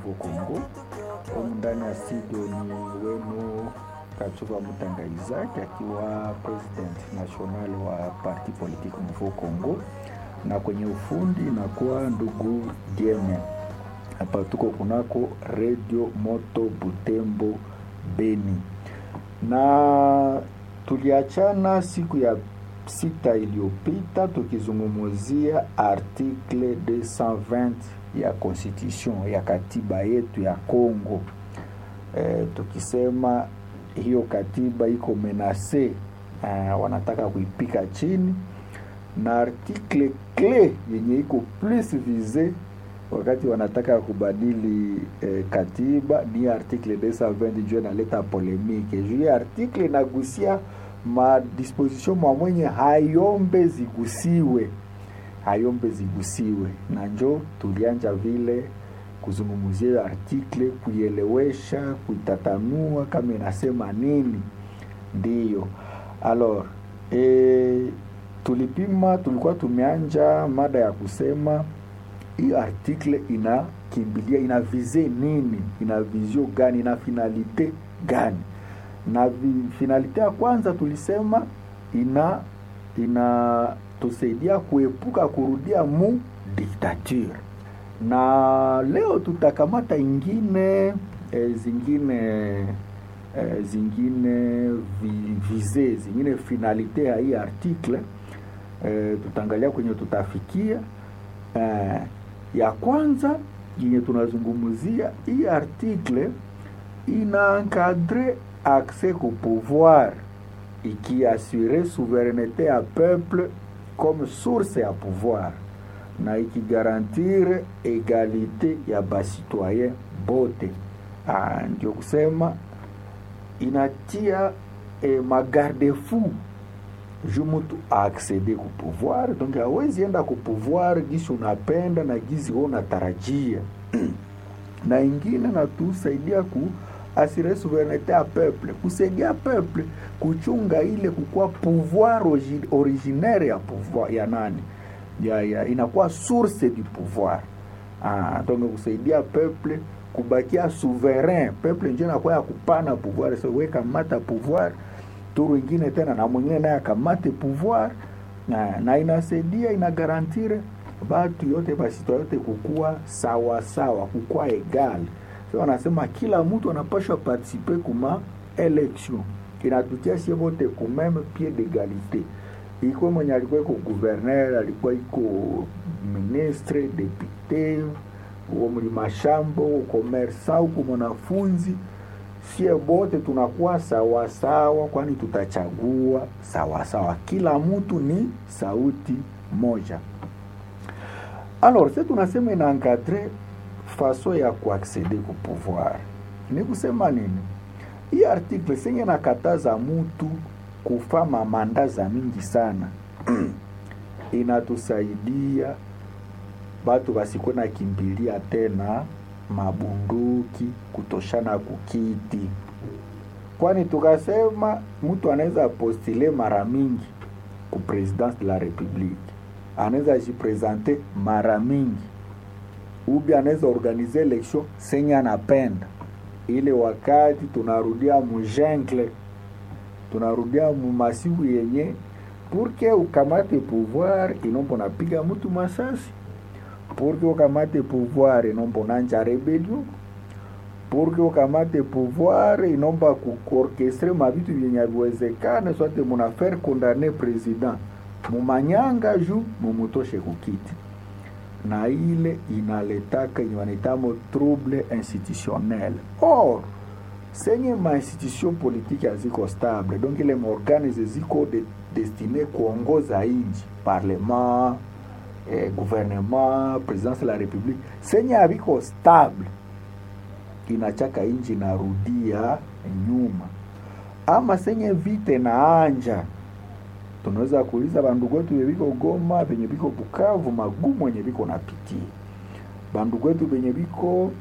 Nouveau Congo. Humu ndani ya studio ni wenu Kachuva Mutanga Isaac akiwa president national wa parti politique Nouveau Congo, na kwenye ufundi inakuwa ndugu Dieme. Hapa tuko kunako Radio Moto Butembo Beni, na tuliachana siku ya 6 iliyopita tukizungumzia article 220 ya constitution ya katiba yetu ya Congo. Tukisema hiyo katiba iko menase, wanataka kuipika chini, na article clé yenye iko plus visé wakati wanataka kubadili katiba ni article 220. Juu inaleta polemique juu ya article inagusia ma disposition mwenye hayombe zigusiwe, na njo tulianja vile kuzungumzia article, kuielewesha, kuitatanua kama inasema nini. Ndiyo alors tulikuwa tumeanja mada ya kusema hii article inakimbilia, ina vize nini, ina vision gani, ina finalite gani. Na finalite ya kwanza tulisema ina tusaidia kuepuka kurudia mu dictature. Na leo tutakamata zingine vize, zingine finalite ya hii article. Tutaangalia kwenye tutafikia. Ya kwanza yenye tunazungumzia, hii article ina encadrer accès au pouvoir et qui assure souveraineté à peuple comme source ya pouvoir, na ikigarantire egalite ya basitoyen bote. Ndio kusema inatia magarde-fou juu mtu accede ku pouvoir. Donc hawezi enda ku pouvoir gisi unapenda na gisi unatarajia. Na ingine natusaidia ku assurer souveraineté à peuple, kusaidia peuple kuchunga ile kukua pouvoir originaire ya pouvoir ya nani ya inakuwa source du pouvoir. Donc kusaidia peuple kubakia souverain. Peuple ndio inakuwa ya kupana pouvoir, so weka mata pouvoir turu ingine tena na mwingine naye akamate pouvoir, na inasaidia, inagarantire batu yote basi yote kukua sawa sawa, kukua egal. So wanasema kila mtu anapaswa participer kuma election, inatutia sie wote ku même pied d'égalité. Iko mwenye alikuwa iko gouverneur, alikuwa iko ministre, député, mlimashamba, commerçant, uko mwanafunzi, sie wote tunakuwa sawa sawa, kwani tutachagua sawa sawa. Kila mtu ni sauti moja. Alors c'est tunasema ina encadrer façon ya kuacceder ku pouvoir. Ni kusema nini? Hii article senye nakataza mtu kufama mandaza mingi sana. Inatusaidia batu basikuwe na kimbilia tena mabunduki kutoshana kukiti. Kwani tukasema mtu anaweza postule mara mingi ku présidence de la république, anaweza jipresenter mara mingi, ubi anaweza organiser election senye anapenda. Ile wakati tunarudia mujengle, tunarudia mumasiku yenye porque ukamate pouvoir inombo napiga mtu masasi, porque ukamate pouvoir inombo nanja rebellion, porque ukamate pouvoir inomba kuorchestrer mabitu vyenye viwezekane, sote muna faire condamner president mumanyanga ju mumutoshe kukiti. Na ile inaletaka inwanitamo trouble institutionnel. Or senye ma institution politique aziko stable, donc ile morganize ziko destiné kuongoza inji, parlement, gouvernement, présidence de la république, senye abiko stable, inachaka inji narudia nyuma. Ama senye vite na anja, tunaweza kuuliza bandugu wetu biko Goma, benye biko Bukavu, magumu yenye biko napitia. Bandugu wetu benye biko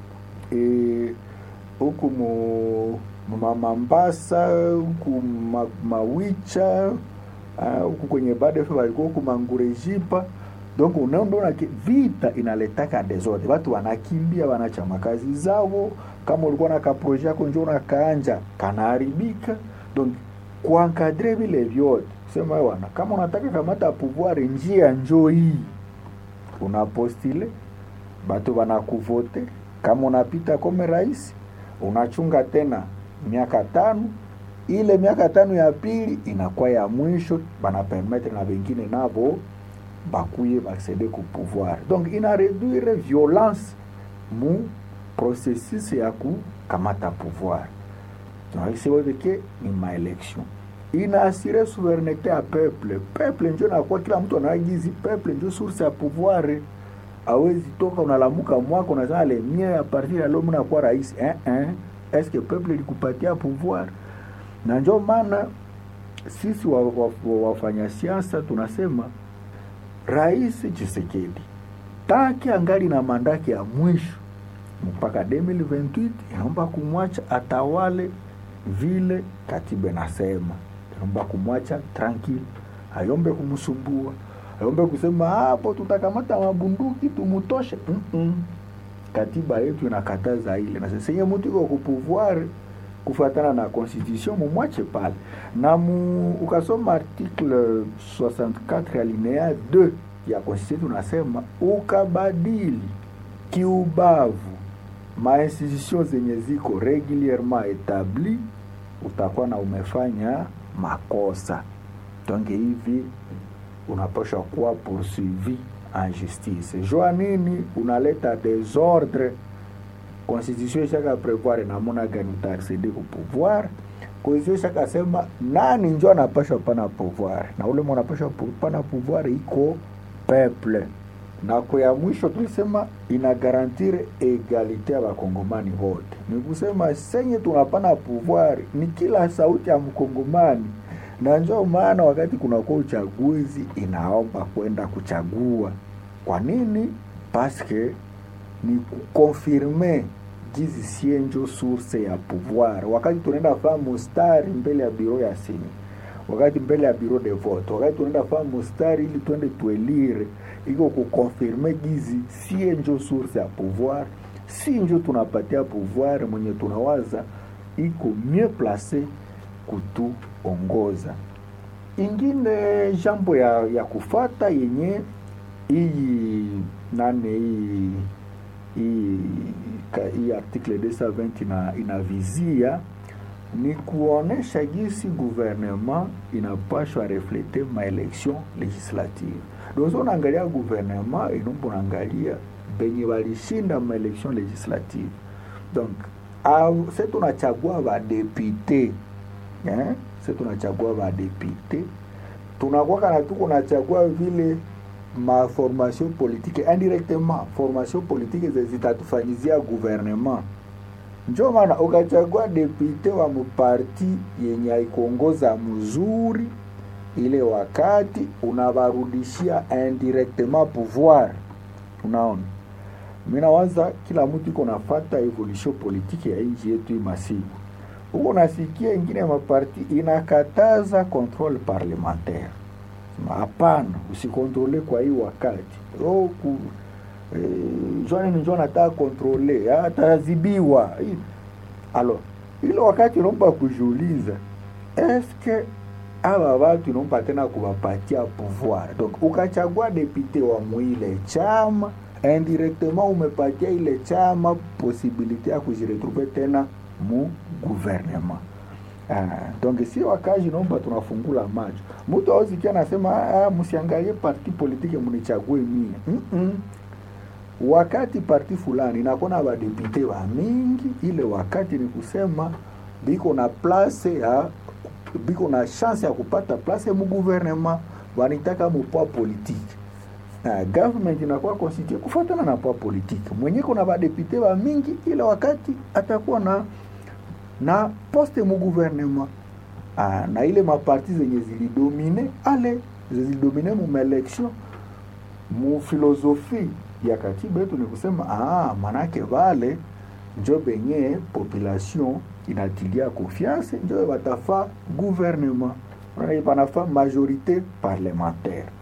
huku Mambasa, huku Mawicha, huku kwenye Badefe walikuwa huku Mangurejipa, Donc unaona vita inaletaka desordre, watu wanakimbia, wanacha makazi zao. Kama ulikuwa na ka projet yako njoo unakaanja kanaharibika. Donc kuencadrer vile vyote, sema wana kama unataka kamata pouvoir, njia njoo hii, unapostile batu wanakuvote. Kama unapita kama rais, unachunga tena miaka 5, ile miaka 5 ya pili inakuwa ya mwisho, bana permettre na wengine nabo bakuye accéder ku pouvoir. Donc ina réduire violence mu processus ya kukamata pouvoir. Donc c'est vrai que ni ma élection ina assurer souveraineté à peuple. Peuple ndio na kwa kila mtu anaagizi, peuple ndio source ya pouvoir. Hawezi toka unalamuka mwako na zale mie a partir ya leo mna kwa rais est-ce que peuple likupatia pouvoir? Na ndio maana sisi wafanya siasa tunasema Rais Tshisekedi taki angali na mandaki ya mwisho mpaka 2028, inaomba kumwacha atawale vile katiba inasema. Inaomba kumwacha tranquille, hayombe kumsumbua, hayombe kusema hapo tutakamata mabunduki tumutoshe. Katiba yetu inakataza ile, na sasa yeye mtu yuko pouvoir kufuatana na constitution mumwache pale. Na ukasoma article 64 alinéa 2 ya constitution tunasema ukabadili kiubavu ma institutions zenye ziko régulièrement établi, utakuwa na umefanya makosa. Donc hivi unapaswa kuwa poursuivi en justice. Joa nini unaleta désordre? Constitution shaka prévoir na mona gani utaccéder au pouvoir. Constitution shaka sema nani ndio anapaswa pana pouvoir, na ule mwana anapaswa pana pouvoir iko peuple. Na kwa ya mwisho tulisema ina garantir égalité ya wakongomani wote. Ni kusema senye tunapana pouvoir ni kila sauti ya mkongomani. Na njoo maana wakati kuna kwa uchaguzi inaomba kwenda kuchagua. Kwa nini? Parce que ni kukonfirme gizi sienjo source ya pouvoir. Wakati tunaenda faa mustari mbele ya bureau ya sini, wakati mbele ya bureau de vote, wakati tunaenda faa mustari ili tuende tuelire, iko kukonfirme gizi sienjo source ya pouvoir. Si njo tunapatia pouvoir mwenye tunawaza iko mieux placé kutuongoza. Ingine jambo ya kufata yenye hii nane hii article 220 inavizia ni kuonesha jinsi gouvernement inapaswa refléter ma élection législative. Donc on angalia gouvernement et non pour angalia benye walishinda ma élection législative. Donc c'est tunachagua ba député, c'est tunachagua ba député, tunakuwa kana tuko nachagua vile ma formation politique indirectement, formation politique zitatufanyizia gouvernement. Njoo maana ukachagua depute wa mparti yenye aikoongoza mzuri, ile wakati unabarudishia indirectement pouvoir. Unaona, mimi nawaza kila mtu iko nafuata evolution politique ya nchi yetu masiku. Huko nasikia ingine maparti inakataza contrôle parlementaire. Hapana, usikontrole kwa hii wakati. Njoo nataka kontrole, atazibiwa. Alors, ile wakati unaomba kujiuliza, est-ce que aba watu unaomba tena kuwapatia pouvoir? Donc, ukachagua depute wa mwile chama, indirectement umepatia ile chama possibilité ya kujiretrouver tena mu gouvernement. Donc si wakaji naomba tunafungula macho. Mtu hawezi kia nasema msiangalie parti politique mnichague mimi. Wakati parti fulani inakuwa ba depute wa mingi, ile wakati ni kusema biko na place ya biko na chance ya kupata place mu gouvernement, wanitaka mu poa politique. Government inakuwa constitué kufuatana na poa politique. Mwenye kuna ba depute wa mingi, ile wakati atakuwa na poste mu gouvernement. Na ile maparti zenye zilidomine, zilidomine mu election, mu philosophie ya katiba yetu ni kusema manake vale njo benye population inatilia confiance, njo watafa gouvernement, wanafa majorité parlementaire.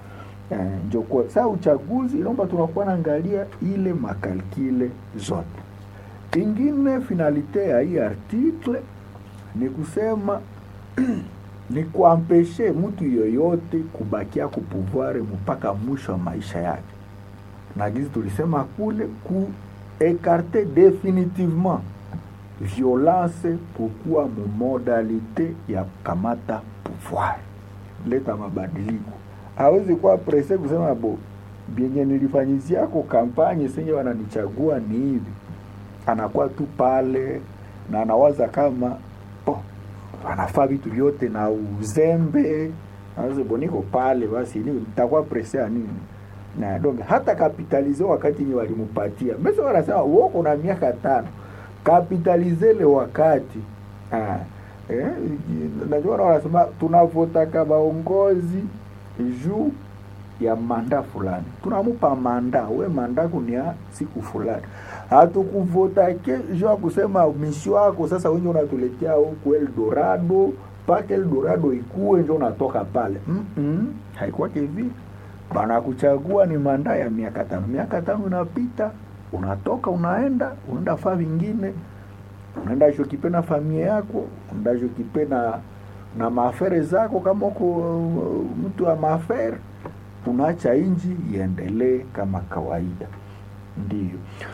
Ndio kwa sasa uchaguzi inaomba tunakuwa naangalia ile makalkile zote. Ingine finalite ya hii article ni kusema ni kuampeshe mtu yoyote kubakia kupouvoir mpaka mwisho wa maisha yake. Na gizi tulisema kule écarter définitivement violence pourquoi modalité ya kamata pouvoir. Leta mabadiliko. Hawezi kuwa presse kusema bienye nilifanyizia kwa kampanye senye wananichagua ni hivi. Anakuwa tu pale na anawaza kama anafaa vitu vyote na uzembe. Anawaza boniko pale basi nitakuwa presse ya nini? Na donc hata kapitalize wakati ni walimupatia. Mbona wanasema uko na miaka 5. Kapitalize le wakati. Najua wanasema tunavota kama ongozi juu ya manda fulani. Tunamupa manda, we manda kunia siku fulani. Hatukuvota ke juu kusema mission yako sasa wewe unatuletea huko Eldorado, paka Eldorado ikuwe ndio unatoka pale. Haikuwa hivi. Bana kuchagua ni manda ya miaka 5. Miaka 5 inapita, unatoka unaenda faa vingine. Unaenda jokipe na familia yako, unaenda jokipe na maafere zako kama uko mtu wa maafere, unaacha inji iendelee kama kawaida. Ndiyo.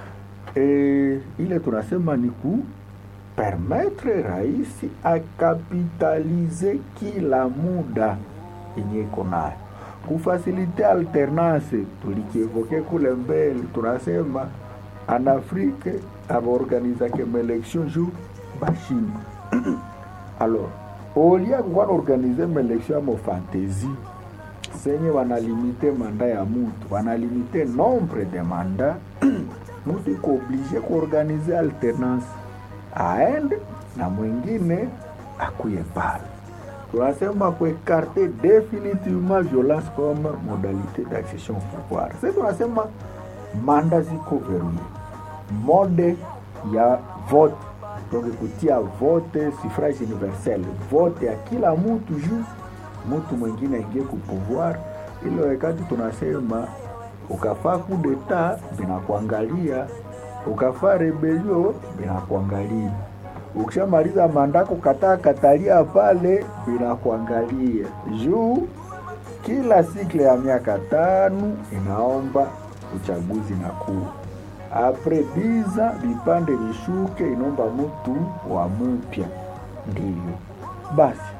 Ile tunasema ni permettre raisi akapitalize kila muda yenye iko nayo. Kufasilite alternance tulikievoke kule mbele, tunasema en Afrique aborganiza kema election jour bashima. Alors au lieu de organiser une élection à fantaisie, senye wanalimite manda ya mtu, wanalimite nombre de mandats, mtu iko obligé kuorganize alternance aende na mwingine akuye pale. Tunasema kuécarter définitivement violence comme modalité d'accession au pouvoir. C'est tunasema manda ziko verrouillé. Mode ya vote, donc kutia vote suffrage universel, vote ya kila mtu juu mtu mwingine aingie ku pouvoir. Ile wakati tunasema ukafaa coup d'etat binakuangalia, ukafaa rebellion binakuangalia, ukishamaliza mandako katalia pale binakuangalia. Juu kila sikle ya miaka 5 inaomba uchaguzi na kuu. Apre 10 vipande vishuke, inomba mtu wa mpya. Ndiyo basi